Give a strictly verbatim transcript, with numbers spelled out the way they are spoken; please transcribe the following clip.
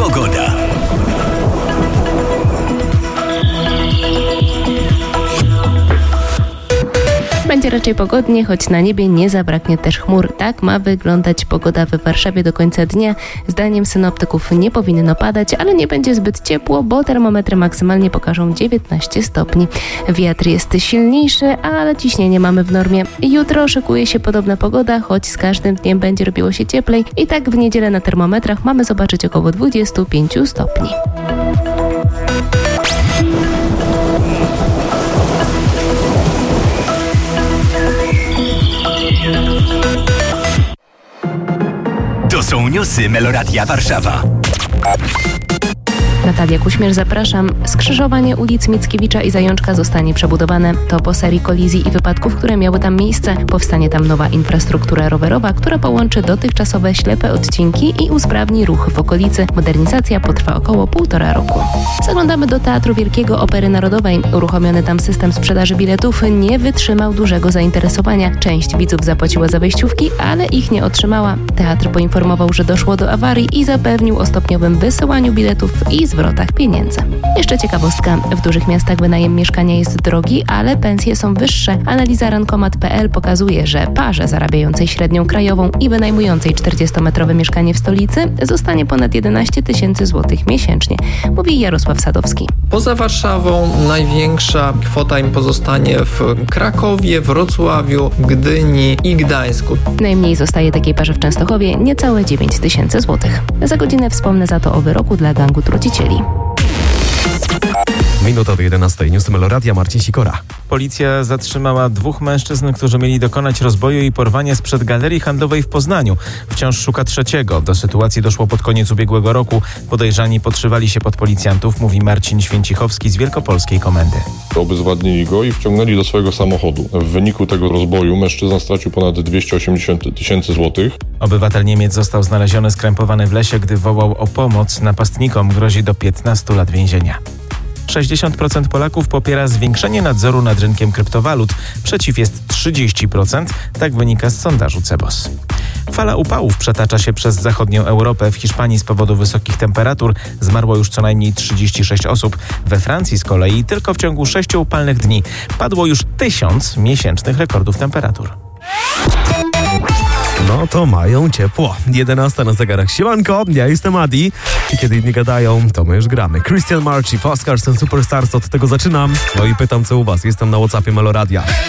Pogoda. Będzie raczej pogodnie, choć na niebie nie zabraknie też chmur. Tak ma wyglądać pogoda w Warszawie do końca dnia. Zdaniem synoptyków nie powinno padać, ale nie będzie zbyt ciepło, bo termometry maksymalnie pokażą dziewiętnaście stopni. Wiatr jest silniejszy, ale ciśnienie mamy w normie. Jutro szykuje się podobna pogoda, choć z każdym dniem będzie robiło się cieplej. I tak w niedzielę na termometrach mamy zobaczyć około dwadzieścia pięć stopni. To są newsy Meloradia Warszawa. Natalia Kuśmierz, zapraszam. Skrzyżowanie ulic Mickiewicza i Zajączka zostanie przebudowane. To po serii kolizji i wypadków, które miały tam miejsce. Powstanie tam nowa infrastruktura rowerowa, która połączy dotychczasowe ślepe odcinki i usprawni ruch w okolicy. Modernizacja potrwa około półtora roku. Zaglądamy do Teatru Wielkiego Opery Narodowej. Uruchomiony tam system sprzedaży biletów nie wytrzymał dużego zainteresowania. Część widzów zapłaciła za wejściówki, ale ich nie otrzymała. Teatr poinformował, że doszło do awarii i zapewnił o stopniowym wysyłaniu biletów i zwrotach pieniędzy. Jeszcze ciekawostka. W dużych miastach wynajem mieszkania jest drogi, ale pensje są wyższe. Analiza rankomat kropka pe el pokazuje, że parze zarabiającej średnią krajową i wynajmującej czterdziestometrowe mieszkanie w stolicy zostanie ponad jedenaście tysięcy złotych miesięcznie, mówi Jarosław Sadowski. Poza Warszawą największa kwota im pozostanie w Krakowie, Wrocławiu, Gdyni i Gdańsku. Najmniej zostaje takiej parze w Częstochowie, niecałe dziewięć tysięcy złotych. Za godzinę wspomnę za to o wyroku dla gangu trucicieli. Minuta do jedenastej. Newsy Meloradia, Marcin Sikora. Policja zatrzymała dwóch mężczyzn, którzy mieli dokonać rozboju i porwania sprzed galerii handlowej w Poznaniu. Wciąż szuka trzeciego. Do sytuacji doszło pod koniec ubiegłego roku. Podejrzani podszywali się pod policjantów, mówi Marcin Święcichowski z Wielkopolskiej Komendy. Obezwładnili go i wciągnęli do swojego samochodu. W wyniku tego rozboju mężczyzna stracił ponad dwieście osiemdziesiąt tysięcy złotych. Obywatel Niemiec został znaleziony skrępowany w lesie, gdy wołał o pomoc. Napastnikom grozi do piętnastu lat więzienia. sześćdziesiąt procent Polaków popiera zwiększenie nadzoru nad rynkiem kryptowalut. Przeciw jest trzydzieści procent, tak wynika z sondażu Cebos. Fala upałów przetacza się przez zachodnią Europę. W Hiszpanii z powodu wysokich temperatur zmarło już co najmniej trzydzieści sześć osób. We Francji z kolei tylko w ciągu sześciu upalnych dni padło już tysiąc miesięcznych rekordów temperatur. No to mają ciepło. jedenasta na zegarach. Siemanko, ja jestem Adi. I kiedy inni gadają, to my już gramy. Christian Marchi, Oscars and Superstars, od tego zaczynam. No i pytam, co u was. Jestem na WhatsAppie Meloradia.